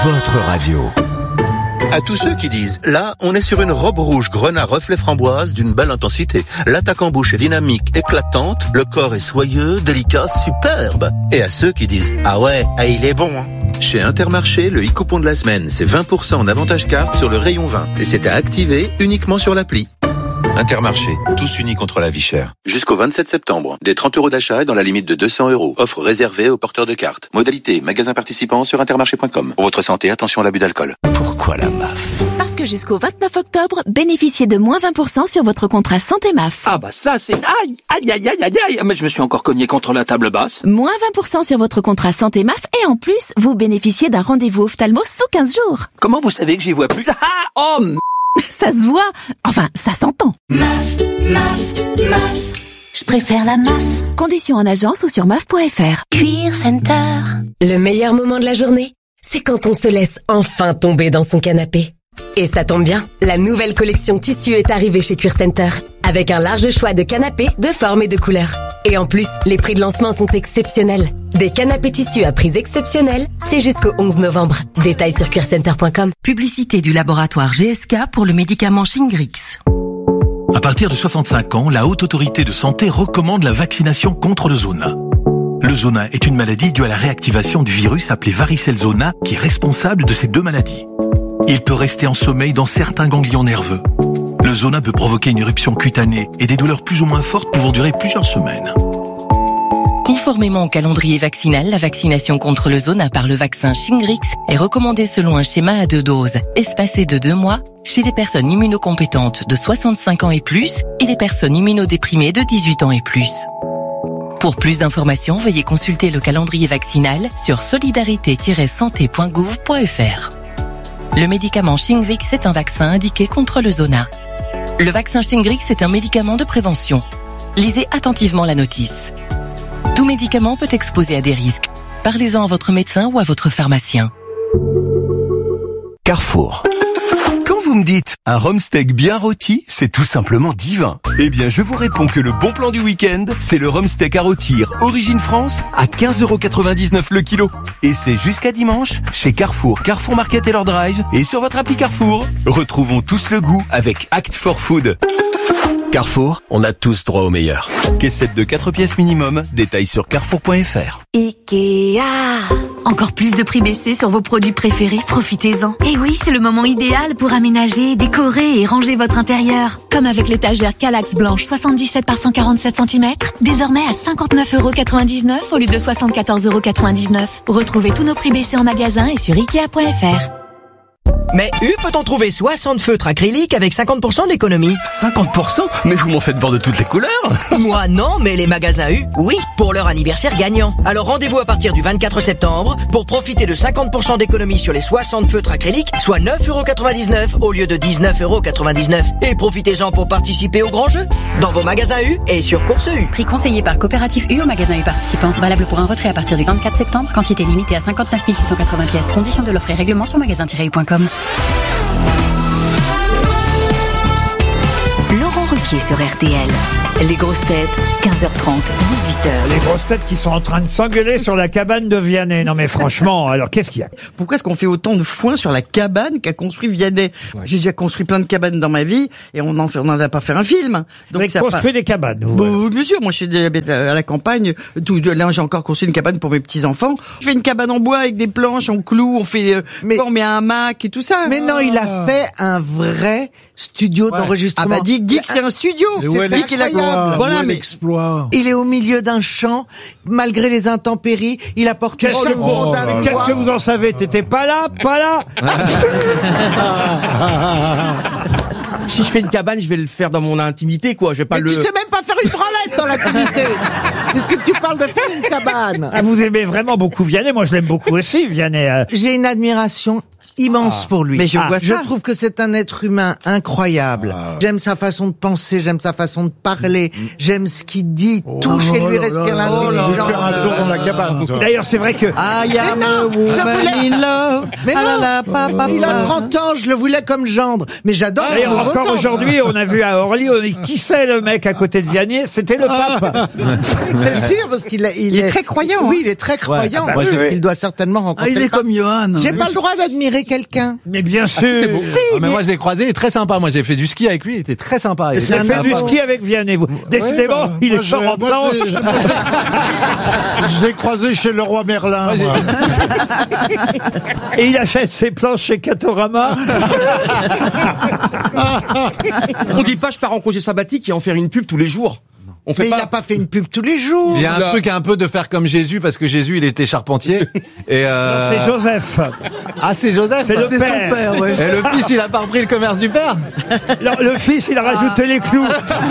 votre radio. À tous ceux qui disent, là, on est sur une robe rouge grenat reflet framboise d'une belle intensité. L'attaque en bouche est dynamique, éclatante, le corps est soyeux, délicat, superbe. Et à ceux qui disent, ah ouais, il est bon, hein. Chez Intermarché, le e-coupon de la semaine, c'est 20% en avantage carte sur le rayon 20. Et c'est à activer uniquement sur l'appli. Intermarché, tous unis contre la vie chère. Jusqu'au 27 septembre, des 30 € d'achat dans la limite de 200 €. Offre réservée aux porteurs de cartes. Modalité, magasin participant sur intermarché.com. Pour votre santé, attention à l'abus d'alcool. Pourquoi la MAF? Parce que jusqu'au 29 octobre, bénéficiez de moins 20% sur votre contrat santé MAF. Ah bah ça c'est... Aïe. Mais je me suis encore cogné contre la table basse. Moins 20% sur votre contrat santé MAF et en plus, vous bénéficiez d'un rendez-vous ophtalmo sous 15 jours. Comment vous savez que j'y vois plus? Ça se voit. Enfin, ça s'entend. MAF. Je préfère la MAF. Conditions en agence ou sur maf.fr. Cuir Center. Le meilleur moment de la journée, c'est quand on se laisse enfin tomber dans son canapé. Et ça tombe bien, la nouvelle collection tissu est arrivée chez Cuir Center, avec un large choix de canapés de formes et de couleurs. Et en plus, les prix de lancement sont exceptionnels. Des canapés tissus à prix exceptionnels, c'est jusqu'au 11 novembre. Détails sur cuircenter.com. Publicité du laboratoire GSK pour le médicament Shingrix. À partir de 65 ans, la Haute Autorité de Santé recommande la vaccination contre le zona. Le zona est une maladie due à la réactivation du virus appelé varicelle zona qui est responsable de ces deux maladies. Il peut rester en sommeil dans certains ganglions nerveux. Le zona peut provoquer une éruption cutanée et des douleurs plus ou moins fortes pouvant durer plusieurs semaines. Conformément au calendrier vaccinal, la vaccination contre le zona par le vaccin Shingrix est recommandée selon un schéma à 2 doses, espacé de 2 mois, chez des personnes immunocompétentes de 65 ans et plus et des personnes immunodéprimées de 18 ans et plus. Pour plus d'informations, veuillez consulter le calendrier vaccinal sur solidarité-santé.gouv.fr. Le médicament Shingrix est un vaccin indiqué contre le zona. Le vaccin Shingrix est un médicament de prévention. Lisez attentivement la notice. Tout médicament peut exposer à des risques. Parlez-en à votre médecin ou à votre pharmacien. Carrefour. Quand vous me dites un rhum steak bien rôti, c'est tout simplement divin. Eh bien, je vous réponds que le bon plan du week-end, c'est le rhum steak à rôtir Origine France à 15,99 € le kilo. Et c'est jusqu'à dimanche chez Carrefour, Carrefour Market et leur drive et sur votre appli Carrefour. Retrouvons tous le goût avec Act for Food. Carrefour, on a tous droit au meilleur. Caissette de 4 pièces minimum, détails sur carrefour.fr. Ikea. Encore plus de prix baissés sur vos produits préférés, profitez-en. Et oui, c'est le moment idéal pour aménager, décorer et ranger votre intérieur. Comme avec l'étagère Kallax blanche 77 par 147 cm, désormais à 59,99 € au lieu de 74,99 €. Retrouvez tous nos prix baissés en magasin et sur Ikea.fr. Mais peut-on trouver 60 feutres acryliques avec 50% d'économie? 50%? Mais vous m'en faites voir de toutes les couleurs. Moi non, mais les magasins U, oui, pour leur anniversaire gagnant. Alors rendez-vous à partir du 24 septembre pour profiter de 50% d'économie sur les 60 feutres acryliques, soit 9,99 € au lieu de 19,99 €. Et profitez-en pour participer au grand jeu dans vos magasins U et sur Course U. Prix conseillé par Coopérative U au magasin U participant. Valable pour un retrait à partir du 24 septembre. Quantité limitée à 59 680 pièces. Conditions de l'offre et règlement sur magasin-u.com. Laurent Ruquier sur RTL. Les grosses têtes, 15h30, 18h. Les grosses têtes qui sont en train de s'engueuler sur la cabane de Vianney. Non mais franchement, alors qu'est-ce qu'il y a? Pourquoi est-ce qu'on fait autant de foin sur la cabane qu'a construit Vianney? Ouais. J'ai déjà construit plein de cabanes dans ma vie et on n'en a pas fait un film. Donc vous avez construit des cabanes, vous? Bon, bien sûr, moi je suis à la campagne. Là j'ai encore construit une cabane pour mes petits-enfants. Je fais une cabane en bois avec des planches, on cloue, on met un hamac et tout ça. Mais non, il a fait un vrai studio d'enregistrement. Ah bah dis que c'est un studio, c'est lui qui l'a construit. Voilà, mais exploit. Il est au milieu d'un champ, malgré les intempéries, il a porté Qu'est-ce que vous en savez? T'étais pas là? Si je fais une cabane, je vais le faire dans mon intimité, quoi. Je vais pas mais tu sais même pas faire une branlette dans l'intimité. tu parles de faire une cabane. Ah, vous aimez vraiment beaucoup Vianney? Moi, je l'aime beaucoup aussi, Vianney. J'ai une admiration immense pour lui. Mais je vois ça. Je trouve que c'est un être humain incroyable. J'aime sa façon de penser, j'aime sa façon de parler, j'aime ce qu'il dit. Tout chez lui respire l'intelligence. Je vais faire un tour dans la cabane. toi. D'ailleurs, c'est vrai que... I am a woman in love. Mais non, papa. il a 30 ans, je le voulais comme gendre. Mais j'adore. D'ailleurs, encore aujourd'hui, on a vu à Orly, on dit qui c'est le mec à côté de Vianney? C'était le pape. C'est sûr, parce qu'il est très croyant. Oui, il est très croyant. bah, oui. Il doit certainement rencontrer. il est le pape. comme Johan. J'ai pas le droit d'admirer quelqu'un. Mais bien sûr. Si, mais moi je l'ai croisé, il est très sympa. Moi j'ai fait du ski avec lui, il était très sympa. Vous avez fait du ski avec Vianney, vous. Décidément, il est fort en planche. Je l'ai croisé chez le roi Merlin. moi. Et il achète ses planches chez Catorama. On dit pas je pars en congé sabbatique et en faire une pub tous les jours. On fait Mais pas. il n'a pas fait une pub tous les jours. Il y a un truc un peu de faire comme Jésus parce que Jésus il était charpentier et C'est Joseph. Ah c'est Joseph. C'est le C'est son père. père, ouais. Et le fils il a pas repris le commerce du père. Le fils, il a rajouté les clous.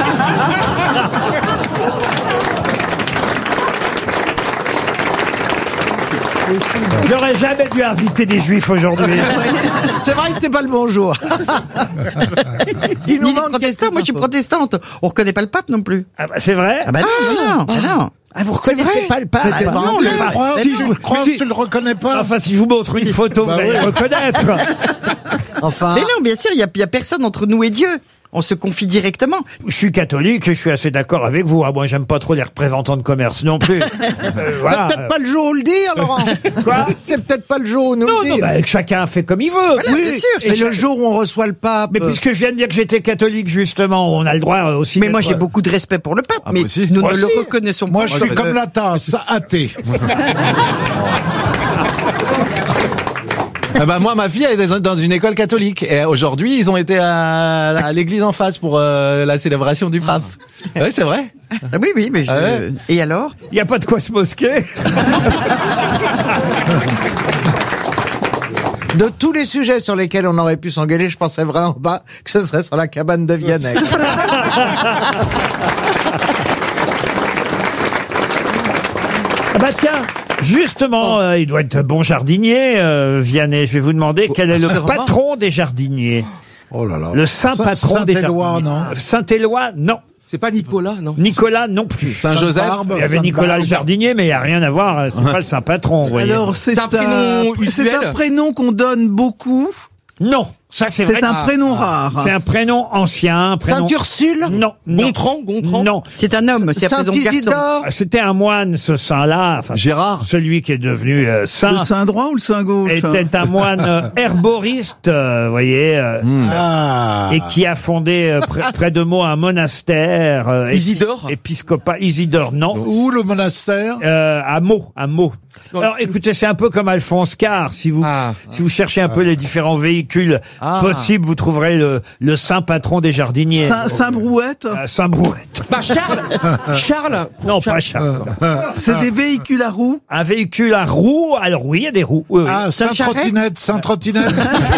J'aurais jamais dû inviter des juifs aujourd'hui. C'est vrai que c'était pas le bon jour. Il nous manque protestant. Moi, je suis protestante. On reconnaît pas le pape non plus. Ah bah, c'est vrai? Ah bah non. Ah, vous reconnaissez pas le pape? Mais Ah, non, bah, le bah, crois, si tu je- le crois, si- tu le reconnais pas. Enfin, si je vous montre une photo, vous allez le reconnaître. Enfin. Mais non, bien sûr, il y a personne entre nous et Dieu. On se confie directement. Je suis catholique et je suis assez d'accord avec vous. Ah, moi, j'aime pas trop les représentants de commerce non plus. Voilà. C'est peut-être pas le jour où le dire, Laurent. Quoi? C'est peut-être pas le jour où nous Non, le non, dire. bah, chacun fait comme il veut. Voilà, bien sûr. Et le jour où on reçoit le pape. Mais puisque je viens de dire que j'étais catholique, justement, on a le droit aussi. Mais moi, d'être- j'ai beaucoup de respect pour le pape. Ah, mais moi aussi. nous Moi ne aussi. le reconnaissons pas. Moi, je suis comme la tasse, athée. Ah bah moi ma fille elle est dans une école catholique et aujourd'hui ils ont été à l'église en face pour la célébration du pape. Ouais c'est vrai. Ah oui, mais Ah ouais. Et alors? Il n'y a pas de quoi se mosquer. De tous les sujets sur lesquels on aurait pu s'engueuler, je pensais vraiment pas que ce serait sur la cabane de Vianney. Ah bah tiens, justement, il doit être bon jardinier, Vianney. Je vais vous demander quel est le sûrement. patron des jardiniers. Oh là là. Le saint patron des Saint-Éloi, jardiniers. non. Saint-Éloi, non. C'est pas Nicolas, non. Nicolas, non plus. Saint-Joseph. Sainte-Barbe, Il y avait Nicolas le jardinier, mais il n'y a rien à voir. C'est pas le saint patron, vous voyez. Alors, c'est C'est un prénom c'est usuel. un prénom qu'on donne beaucoup. Non, ça c'est vrai. C'est un prénom rare. C'est un prénom ancien, un prénom. Saint-Ursule? Non, non. Gontran. Non. C'est un homme, c'est un prénom garçon. Saint-Isidore? C'était un moine, ce saint-là. Enfin, Gérard. celui qui est devenu saint. Le sein droit ou le sein gauche? Était un moine herboriste, voyez, Ah. et qui a fondé près de Meaux un monastère. Isidore Épiscopat. Isidore, non. Où le monastère? À Meaux, à Meaux. Alors, écoutez, c'est un peu comme Alphonse Carr. Si vous cherchez un peu les différents véhicules possibles, vous trouverez le saint patron des jardiniers. Saint-Brouette? Saint-Brouette. Bah Charles. Charles. Non, pas Charles. C'est des véhicules à roues? Un véhicule à roues. Alors oui, il y a des roues. Oui, oui. Ah, Saint-Trottinette, Saint-Trottinette.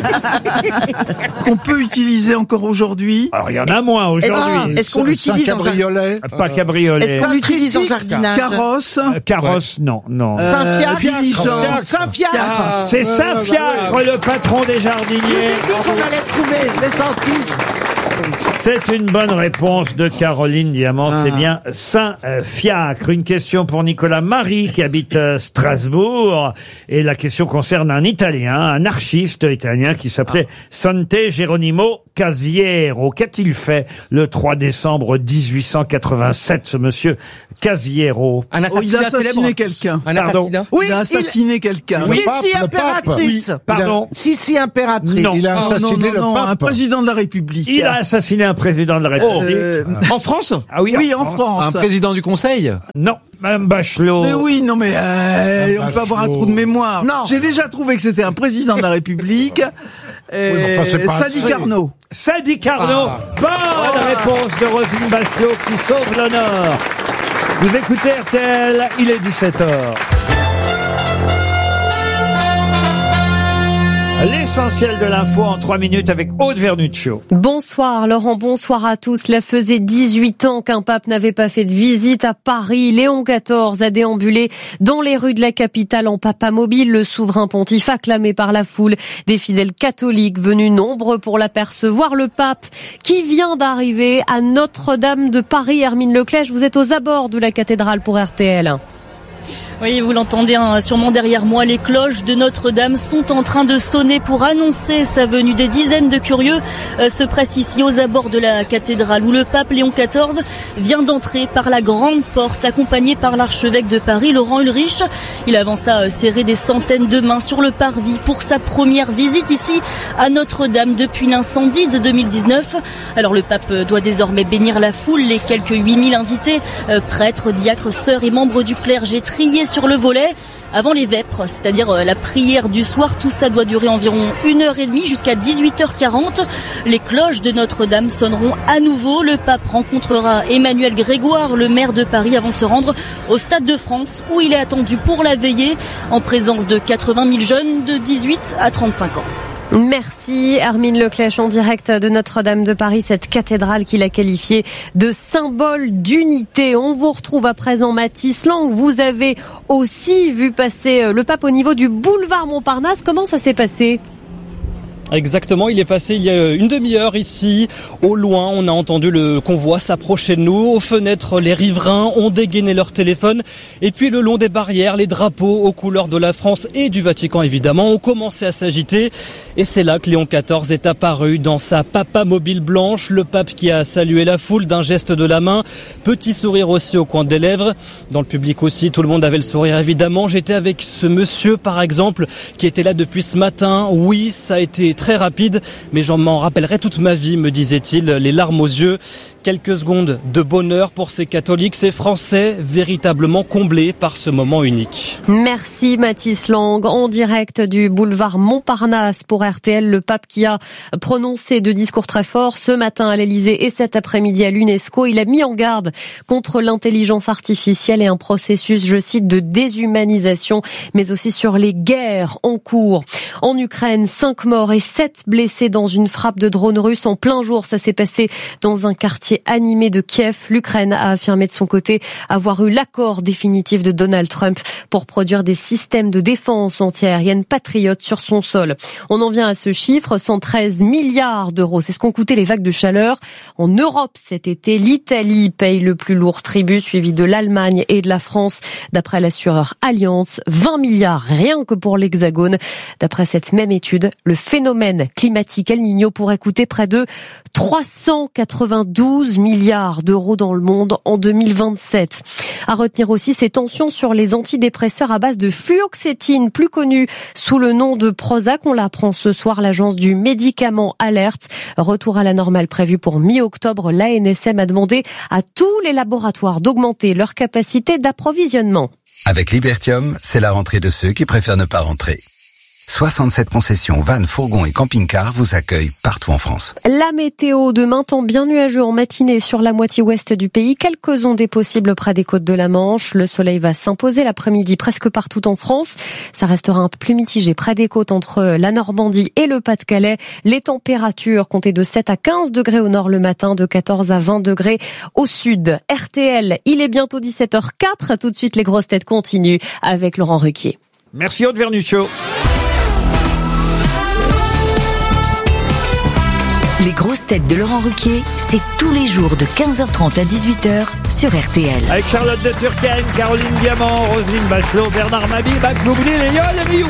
Qu'on peut utiliser encore aujourd'hui? Alors il y en a moins aujourd'hui. Est-ce qu'on l'utilise en Saint-Cabriolet. Pas cabriolet. Est-ce qu'on l'utilise en jardinage? Carrosse? Carrosse, non, non. Saint-Fiacre? Diligence. Saint-Fiacre? C'est Saint-Fiacre, le patron des jardiniers. C'est qu'on allait trouver, je l'ai senti. C'est une bonne réponse de Caroline Diamant. C'est bien Saint-Fiacre. Une question pour Nicolas Marie qui habite Strasbourg. Et la question concerne un Italien, un archiste italien qui s'appelait Sante Geronimo Casiero. Qu'a-t-il fait le 3 décembre 1887, ce monsieur Casiero? Un Il a assassinat célèbre. assassiné quelqu'un. Un Pardon. assassinat. Oui, Il a assassiné quelqu'un. Le Sissi pape, le pape. impératrice. Pardon. Sissi impératrice. Non. Il a assassiné le non, pape. un président de la République. Il a assassiné un président de la République. En France. Ah oui, Oui, en France. Un président du conseil. Non, Mme Bachelot. Mais oui, non mais on peut avoir un trou de mémoire. Non. J'ai déjà trouvé que c'était un président de la République. mais enfin, c'est pas Sadi assez. Carnot. Sadi Carnot. Bonne réponse de Roselyne Bachelot qui sauve l'honneur. Vous écoutez RTL, il est 17h. L'essentiel de l'info en 3 minutes avec Aude Vernuccio. Bonsoir Laurent, bonsoir à tous. Cela faisait 18 ans qu'un pape n'avait pas fait de visite à Paris. Léon XIV a déambulé dans les rues de la capitale en papa mobile. Le souverain pontife acclamé par la foule. Des fidèles catholiques venus nombreux pour l'apercevoir. Le pape qui vient d'arriver à Notre-Dame de Paris. Hermine Leclèche, vous êtes aux abords de la cathédrale pour RTL. Oui, vous l'entendez sûrement derrière moi, les cloches de Notre-Dame sont en train de sonner pour annoncer sa venue. Des dizaines de curieux se pressent ici aux abords de la cathédrale où le pape Léon XIV vient d'entrer par la grande porte accompagné par l'archevêque de Paris, Laurent Ulrich. Il avance à serrer des centaines de mains sur le parvis pour sa première visite ici à Notre-Dame depuis l'incendie de 2019. Alors le pape doit désormais bénir la foule, les quelques 8000 invités, prêtres, diacres, sœurs et membres du clergé triés sur le volet. Avant les vêpres, c'est-à-dire la prière du soir, tout ça doit durer environ 1h30 jusqu'à 18h40. Les cloches de Notre-Dame sonneront à nouveau. Le pape rencontrera Emmanuel Grégoire, le maire de Paris, avant de se rendre au Stade de France, où il est attendu pour la veillée, en présence de 80 000 jeunes de 18 à 35 ans. Merci Hermine Leclèche en direct de Notre-Dame de Paris, cette cathédrale qu'il a qualifiée de symbole d'unité. On vous retrouve à présent Mathis Lang. Vous avez aussi vu passer le pape au niveau du boulevard Montparnasse. Comment ça s'est passé ? Exactement, il est passé il y a une demi-heure ici. Au loin, on a entendu le convoi s'approcher de nous. Aux fenêtres, les riverains ont dégainé leur téléphone. Et puis le long des barrières, les drapeaux aux couleurs de la France et du Vatican évidemment ont commencé à s'agiter. Et c'est là que Léon XIV est apparu dans sa papa mobile blanche. Le pape qui a salué la foule d'un geste de la main. Petit sourire aussi au coin des lèvres. Dans le public aussi, tout le monde avait le sourire évidemment. J'étais avec ce monsieur par exemple qui était là depuis ce matin. Oui, ça a été très rapide, mais j'en m'en rappellerai toute ma vie, me disait-il, les larmes aux yeux. Quelques secondes de bonheur pour ces catholiques, ces Français véritablement comblés par ce moment unique. Merci Mathis Lang, en direct du boulevard Montparnasse pour RTL. Le pape qui a prononcé deux discours très forts ce matin à l'Élysée et cet après-midi à l'UNESCO. Il a mis en garde contre l'intelligence artificielle et un processus, je cite, de déshumanisation, mais aussi sur les guerres en cours. En Ukraine, 5 morts et 7 blessés dans une frappe de drone russe en plein jour. Ça s'est passé dans un quartier animé de Kiev. L'Ukraine a affirmé de son côté avoir eu l'accord définitif de Donald Trump pour produire des systèmes de défense antiaérienne patriotes sur son sol. On en vient à ce chiffre, 113 milliards d'euros. C'est ce qu'ont coûté les vagues de chaleur en Europe cet été. L'Italie paye le plus lourd tribut, suivi de l'Allemagne et de la France. D'après l'assureur Allianz, 20 milliards rien que pour l'Hexagone. D'après cette même étude, le phénomène climatique El Niño pourrait coûter près de 392 milliards d'euros dans le monde en 2027. À retenir aussi ces tensions sur les antidépresseurs à base de fluoxétine, plus connu sous le nom de Prozac. On l'apprend ce soir, l'agence du médicament alerte. Retour à la normale prévu pour mi-octobre. L'ANSM a demandé à tous les laboratoires d'augmenter leur capacité d'approvisionnement. Avec Libertium, c'est la rentrée de ceux qui préfèrent ne pas rentrer. 67 concessions, vannes, fourgons et camping-cars vous accueillent partout en France. La météo, demain, temps bien nuageux en matinée sur la moitié ouest du pays. Quelques ondées possibles près des côtes de la Manche. Le soleil va s'imposer l'après-midi presque partout en France. Ça restera un peu plus mitigé près des côtes entre la Normandie et le Pas-de-Calais. Les températures comptées de 7 à 15 degrés au nord le matin, de 14 à 20 degrés au sud. RTL, il est bientôt 17h04. Tout de suite, les grosses têtes continuent avec Laurent Ruquier. Merci Aude Vernuccio. Les grosses têtes de Laurent Ruquier, c'est tous les jours de 15h30 à 18h sur RTL. Avec Charlotte de Turckheim, Caroline Diamant, Roselyne Bachelot, Bernard Mabille, Max Boublil et Yoann Rioux.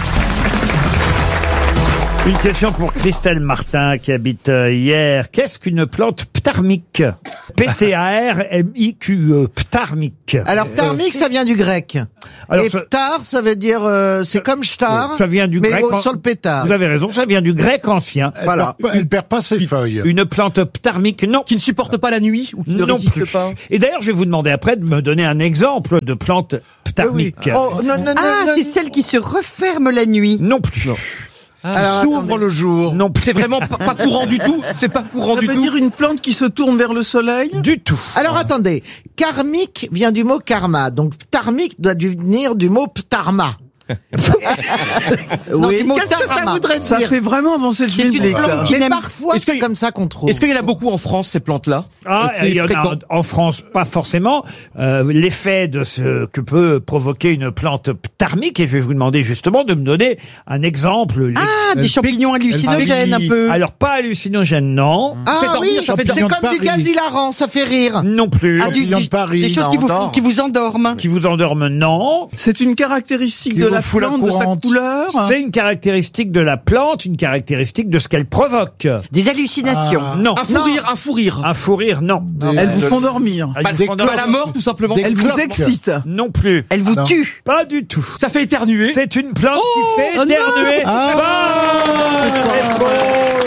Une question pour Christelle Martin qui habite hier. Qu'est-ce qu'une plante ptarmique ? P-T-A-R-M-I-Q-E. Ptarmique. Alors, ptarmique, ça vient du grec. Alors, et ptar, ça veut dire, c'est comme shtar. Ça vient du mais grec. sur le pétard. Vous avez raison, ça vient du grec ancien. Voilà. Elle perd pas ses feuilles. Une plante ptarmique, non. Qui ne supporte pas la nuit ou qui ne résiste plus. pas. Et d'ailleurs, je vais vous demander après de me donner un exemple de plante ptarmique. Oui. Oh, non, c'est celle qui se referme la nuit. Non plus. Non. Elle s'ouvre le jour. Non, c'est vraiment pas courant du tout. C'est pas courant du tout. Ça veut dire une plante qui se tourne vers le soleil ? Du tout. Alors attendez, karmique vient du mot karma, donc ptarmique doit venir du mot ptarma. Oui, qu'est-ce que ça voudrait dire? Ça fait vraiment avancer le C'est une public. plante qui parfois c'est comme ça qu'on trouve. Est-ce qu'il y en a beaucoup en France, ces plantes-là? Il y en a en France, pas forcément. L'effet de ce que peut provoquer une plante ptarmique, et je vais vous demander justement de me donner un exemple. Des champignons hallucinogènes un peu. Alors pas hallucinogènes, non. Ah oui, c'est comme du gaz hilarant, ça fait rire. Non plus. Des choses qui vous endorment. Qui vous endorment, non. C'est une caractéristique de la plante, de sa couleur. C'est une caractéristique de la plante, une caractéristique de ce qu'elle provoque. Des hallucinations. Non. Un fou rire, un fou rire. Un fou rire, non. Elles vous font dormir. Elles vous font dormir. À la mort, tout simplement. Elles vous excitent. Non plus. Elles vous tuent. Pas du tout. Ça fait éternuer. C'est une plante qui fait éternuer. Bonne réponse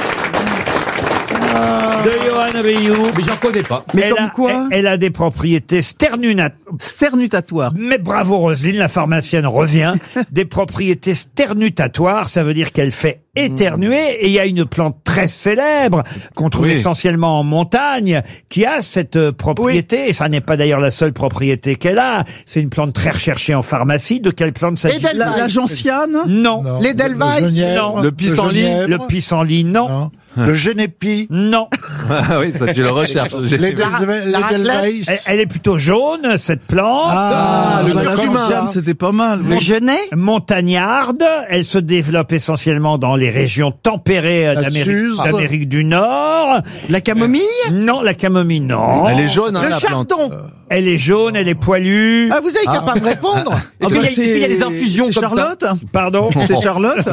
de Johan Rioux. Mais j'en connais pas. Mais comme quoi? Elle a des propriétés sternutatoires. Mais bravo Roselyne, la pharmacienne revient. Des propriétés sternutatoires, ça veut dire qu'elle fait éternuer. Et il y a une plante très célèbre qu'on trouve essentiellement en montagne qui a cette propriété. Et ça n'est pas d'ailleurs la seule propriété qu'elle a. C'est une plante très recherchée en pharmacie. De quelle plante s'agit-il? La gentiane? Non. L'Edelweiss? Non. Le pissenlit? Le pissenlit, non. Le genépi? Non. Ah oui, ça tu le recherches. Elle est plutôt jaune, cette plante. La gentiane, c'était pas mal. Le genêt? Montagnarde. Elle se développe essentiellement dans les régions tempérées d'Amérique du Nord. La camomille? Non, la camomille, non. Elle est jaune, hein, Le la plante. chardon? Elle est jaune, elle est poilue. Ah, vous avez qu'à pas me répondre. Est-ce qu'il y a des infusions comme Charlotte? Pardon? C'est Charlotte?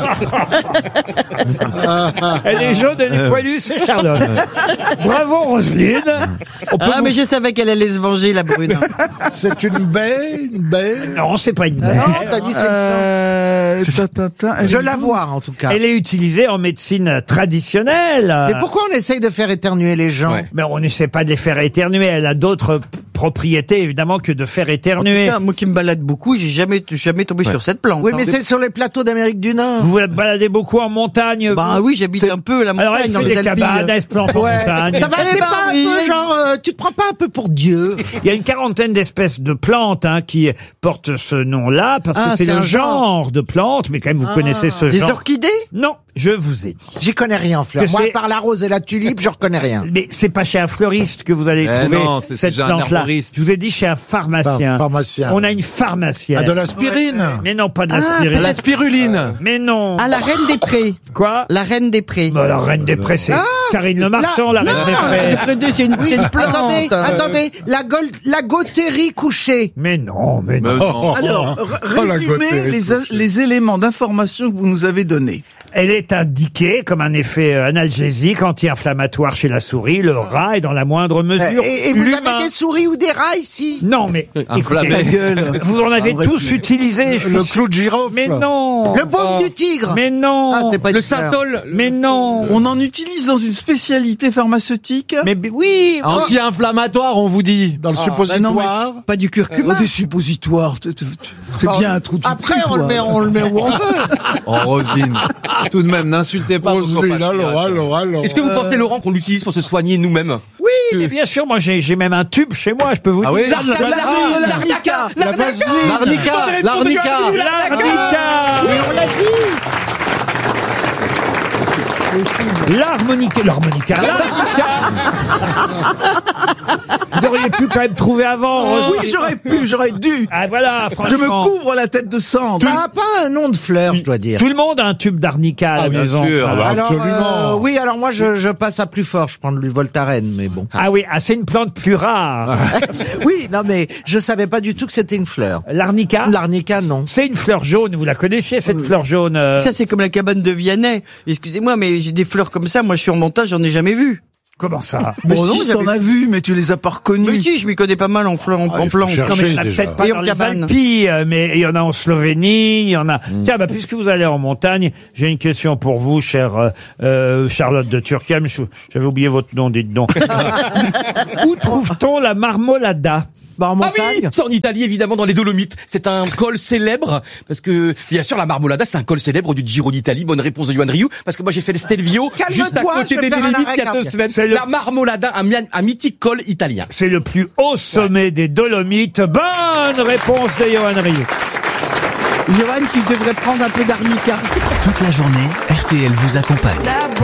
Elle est jaune, elle est poilue, c'est Charlotte. Bravo Roselyne. Mais je savais qu'elle allait se venger, la brune. C'est une baie? Non, c'est pas une baie. Non, t'as dit c'est je la vois, en tout cas. Elle est utilisée en médecine traditionnelle. Mais pourquoi on essaye de faire éternuer les gens? Mais on n'essaie pas de les faire éternuer. Elle a d'autres propriétés, évidemment, que de faire éternuer. En tout cas, moi qui me balade beaucoup, j'ai jamais tombé sur cette plante. Oui, mais c'est sur les plateaux d'Amérique du Nord. Vous vous baladez beaucoup en montagne? Oui, j'habite un peu la montagne. Alors elle fait des cabanes, elle se plante en montagne. Ça va, c'est pas un peu genre, tu te prends pas un peu pour Dieu? Il y a une quarantaine d'espèces de plantes qui portent ce nom-là, parce que c'est le genre de plantes, mais quand même vous connaissez ce genre. Des orchidées? Non, je vous ai dit. J'y connais rien en fleurs. Moi, par la rose et la tulipe, je reconnais rien. Mais c'est pas chez un fleuriste que vous allez trouver cette plante-là. Je vous ai dit chez un pharmacien. On a une pharmacienne. Ah, de l'aspirine? Mais non, pas de l'aspirine. De la spiruline? Mais non. Ah, la reine des prés. Quoi? La reine des prés. La reine des prés, c'est Karine Le Marchand, la reine des prés. C'est une plante. Attendez, la Gauthérie couchée. Mais non. Alors, résumez les éléments d'information que vous nous avez donnés. Elle est indiquée comme un effet analgésique, anti-inflammatoire chez la souris, le rat et dans la moindre mesure et vous avez des souris ou des rats ici? Non, mais écoutez, vous en avez tous utilisé. Le clou de girofle? Mais non. Le baume du tigre? Mais non. Ah, c'est pas Le synthol? Mais non. On en utilise dans une spécialité pharmaceutique? Mais oui. Anti-inflammatoire, on vous dit. Dans le suppositoire? Pas du curcuma. Des suppositoires. C'est bien un trou de Après, on le met où on veut. Oh, Roselyne. Tout de même, n'insultez pas. Est-ce que vous pensez, Laurent, qu'on l'utilise pour se soigner nous-mêmes? Oui, mais bien sûr, moi j'ai même un tube chez moi, je peux vous dire. Oui, l'arnica. L'arnica. On l'a dit. L'harmonica. Vous auriez pu quand même trouver avant. Oui, j'aurais dû. Ah voilà, franchement. Je me couvre la tête de cendre. Ça n'a pas un nom de fleur, je dois dire. Tout le monde a un tube d'arnica à la maison. Sûr, Alors, absolument. oui, alors moi je passe à plus fort, je prends du Voltaren, mais bon. Ah oui, c'est une plante plus rare. Oui, non mais je savais pas du tout que c'était une fleur. L'arnica? L'arnica, non. C'est une fleur jaune, vous la connaissiez cette fleur jaune? Ça c'est comme la cabane de Vianney. Excusez-moi, mais j'ai des fleurs comme ça, moi je suis en montage, j'en ai jamais vu. Comment ça? Mais si, t'en as vu, mais tu les as pas reconnus. Mais si, je m'y connais pas mal en fleurs, en plantes. Non, mais il y en a peut-être pas dans les Alpes, mais il y en a en Slovénie, il y en a. Tiens, puisque vous allez en montagne, j'ai une question pour vous, chère Charlotte de Turckheim. J'avais oublié votre nom, dites donc. Où trouve-t-on la marmolada? En montagne. Ah oui, c'est en Italie, évidemment, dans les Dolomites. C'est un col célèbre, parce que, bien sûr, la Marmolada, c'est un col célèbre du Giro d'Italie. Bonne réponse de Johan Rioux, parce que moi, j'ai fait le Stelvio, juste à côté des Dolomites, il y a 2 semaines. La Marmolada, un mythique col italien. C'est le plus haut sommet des Dolomites. Bonne réponse de Johan Rioux. Johan, tu devrais prendre un peu d'arnica. Toute la journée, RTL vous accompagne.